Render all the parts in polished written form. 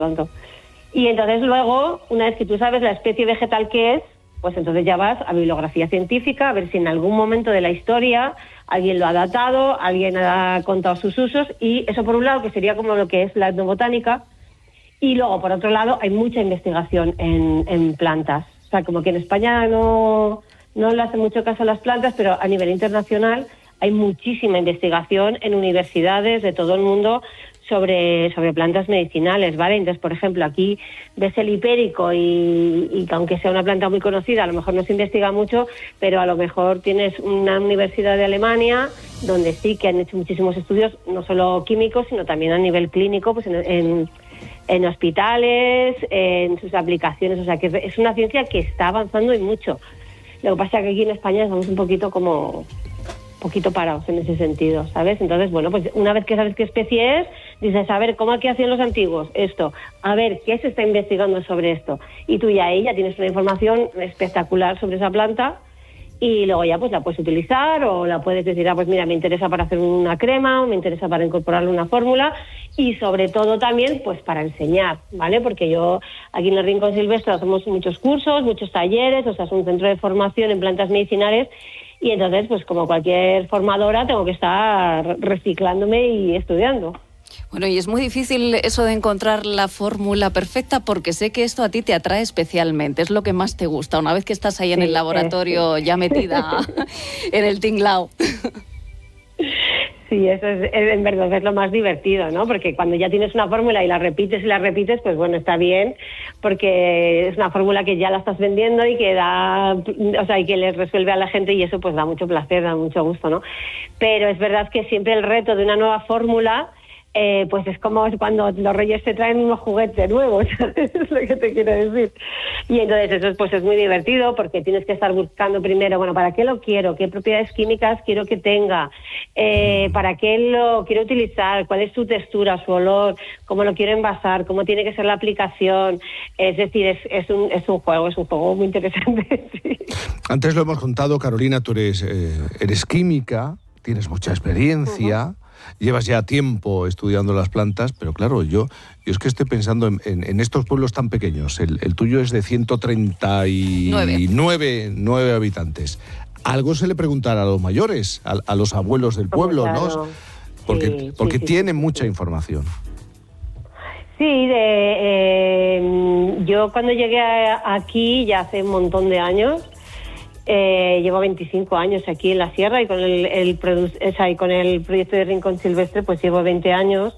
pronto. Y entonces luego, una vez que tú sabes la especie vegetal que es, pues entonces ya vas a bibliografía científica a ver si en algún momento de la historia alguien lo ha datado, alguien ha contado sus usos, y eso por un lado, que sería como lo que es la etnobotánica, y luego por otro lado hay mucha investigación en plantas. O sea, como que en España no le hace mucho caso a las plantas, pero a nivel internacional hay muchísima investigación en universidades de todo el mundo sobre plantas medicinales, ¿vale? Entonces, por ejemplo, aquí ves el hipérico y aunque sea una planta muy conocida, a lo mejor no se investiga mucho, pero a lo mejor tienes una universidad de Alemania donde sí que han hecho muchísimos estudios, no solo químicos, sino también a nivel clínico, pues en hospitales, en sus aplicaciones. O sea, que es una ciencia que está avanzando y mucho. Lo que pasa es que aquí en España estamos un poquito parados en ese sentido, ¿sabes? Entonces, bueno, pues una vez que sabes qué especie es, dices, a ver, ¿qué hacían los antiguos? Esto, a ver, ¿qué se está investigando sobre esto? Y tú ya ahí ya tienes una información espectacular sobre esa planta y luego ya pues la puedes utilizar o la puedes decir, pues mira, me interesa para hacer una crema o me interesa para incorporarle una fórmula y sobre todo también pues para enseñar, ¿vale? Porque yo aquí en el Rincón Silvestre hacemos muchos cursos, muchos talleres, o sea, es un centro de formación en plantas medicinales. Y entonces, pues como cualquier formadora, tengo que estar reciclándome y estudiando. Bueno, y es muy difícil eso de encontrar la fórmula perfecta, porque sé que esto a ti te atrae especialmente, es lo que más te gusta, una vez que estás ahí en el laboratorio ya metida en el tinglao. Sí, eso es en verdad es lo más divertido, ¿no? Porque cuando ya tienes una fórmula y la repites, pues bueno, está bien, porque es una fórmula que ya la estás vendiendo y que y que les resuelve a la gente, y eso pues da mucho placer, da mucho gusto, ¿no? Pero es verdad que siempre el reto de una nueva fórmula, pues es como cuando los reyes te traen unos juguetes nuevos, ¿sabes? Es lo que te quiero decir. Y entonces eso pues es muy divertido, porque tienes que estar buscando primero, bueno, ¿para qué lo quiero? ¿Qué propiedades químicas quiero que tenga? ¿Para qué lo quiero utilizar? ¿Cuál es su textura, su olor? ¿Cómo lo quiero envasar? ¿Cómo tiene que ser la aplicación? Es decir, es un juego muy interesante. Sí. Antes lo hemos contado, Carolina, tú eres química, tienes mucha experiencia. Llevas ya tiempo estudiando las plantas, pero claro, yo es que estoy pensando en estos pueblos tan pequeños. El tuyo es de 139 habitantes. Algo se le preguntará a los mayores, a los abuelos del pueblo, claro, ¿no? Porque tienen mucha información. Sí, yo cuando llegué aquí ya hace un montón de años, llevo 25 años aquí en la sierra y con el proyecto de Rincón Silvestre pues llevo 20 años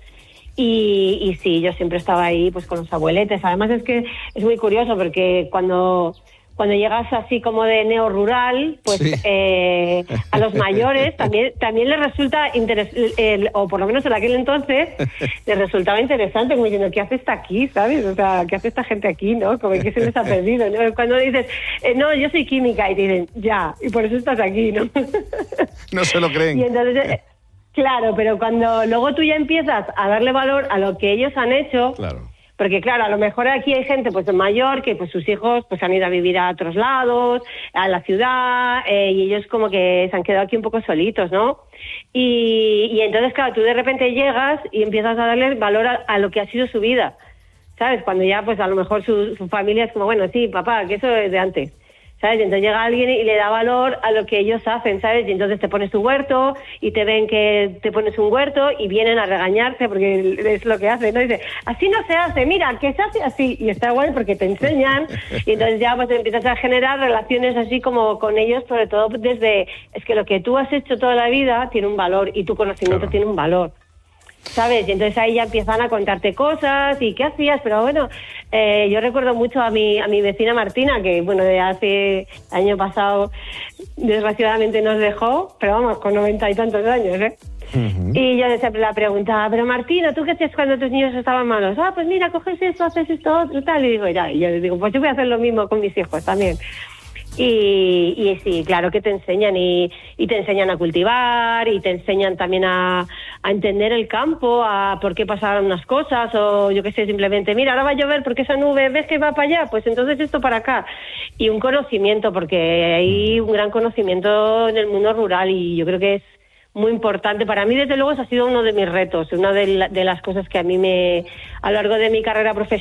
y sí, yo siempre estaba ahí pues con los abueletes. Además es que es muy curioso porque cuando llegas así como de neo-rural, pues sí. A los mayores también les resulta o por lo menos en aquel entonces, les resultaba interesante, como diciendo, ¿qué hace esta aquí? ¿Sabes? O sea, ¿qué hace esta gente aquí? ¿No? Como que se les ha perdido, ¿no? Cuando dices, no, yo soy química, y te dicen, ya, y por eso estás aquí, ¿no? No se lo creen. Y entonces, claro, pero cuando luego tú ya empiezas a darle valor a lo que ellos han hecho... Claro. Porque claro, a lo mejor aquí hay gente pues mayor que pues sus hijos pues han ido a vivir a otros lados, a la ciudad, y ellos como que se han quedado aquí un poco solitos, ¿no? Y entonces claro, tú de repente llegas y empiezas a darle valor a lo que ha sido su vida, ¿sabes? Cuando ya pues a lo mejor su familia es como, bueno, sí, papá, que eso es de antes, ¿sabes? Y entonces llega alguien y le da valor a lo que ellos hacen, ¿sabes? Y entonces te pones tu huerto y te ven que te pones un huerto y vienen a regañarte porque es lo que hacen, ¿no? Y dice, así no se hace, mira, que se hace así. Y está guay porque te enseñan y entonces ya pues empiezas a generar relaciones así como con ellos, sobre todo desde... Es que lo que tú has hecho toda la vida tiene un valor y tu conocimiento claro. tiene un valor, ¿sabes? Y entonces ahí ya empiezan a contarte cosas y ¿qué hacías? Pero bueno, yo recuerdo mucho a mi vecina Martina, que bueno, de hace año pasado desgraciadamente nos dejó, pero vamos, con 90 y tantos años, ¿eh? Uh-huh. Y yo siempre la preguntaba, pero Martina, ¿tú qué hacías cuando tus niños estaban malos? Pues mira, coges esto, haces esto, otro, tal, y digo, ya, y yo les digo, pues yo voy a hacer lo mismo con mis hijos también. Y sí, claro que te enseñan y te enseñan a cultivar y te enseñan también a entender el campo, a por qué pasaron unas cosas o yo qué sé, simplemente, mira, ahora va a llover porque esa nube, ¿ves que va para allá? Pues entonces esto para acá. Y un conocimiento, porque hay un gran conocimiento en el mundo rural y yo creo que es muy importante. Para mí, desde luego, eso ha sido uno de mis retos, una de las cosas que a mí a lo largo de mi carrera profesional